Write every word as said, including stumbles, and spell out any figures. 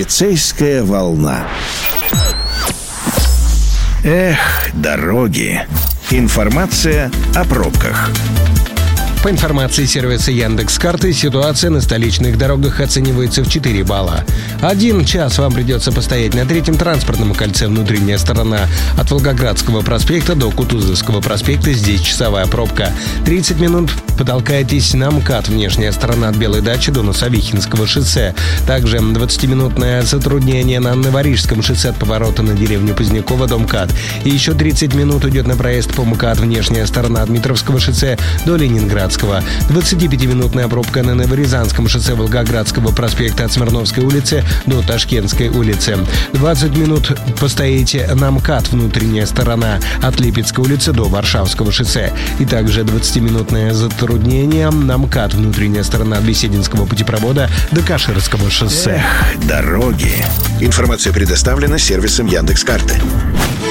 Полицейская волна. Эх, дороги. Информация о пробках. По информации сервиса Яндекс.Карты, ситуация на столичных дорогах оценивается в четыре балла. Один час вам придется постоять на третьем транспортном кольце внутренняя сторона. От Волгоградского проспекта до Кутузовского проспекта здесь часовая пробка. тридцать минут потолкаетесь на МКАД, внешняя сторона от Белой дачи до Носовихинского шоссе. Также двадцатиминутное затруднение на Новорижском шоссе от поворота на деревню Позднякова до МКАД. И еще тридцать минут уйдет на проезд по МКАД, внешняя сторона от Дмитровского шоссе до Ленинградского. двадцатипятиминутная пробка на Новорязанском шоссе Волгоградского проспекта от Смирновской улицы до Ташкентской улицы. двадцать минут постоите на МКАД, внутренняя сторона от Липецкой улицы до Варшавского шоссе. И также двадцатиминутное затруднение на МКАД, внутренняя сторона от Бесединского путепровода до Каширского шоссе. Эх, дороги. Информация предоставлена сервисом Яндекс.Карты.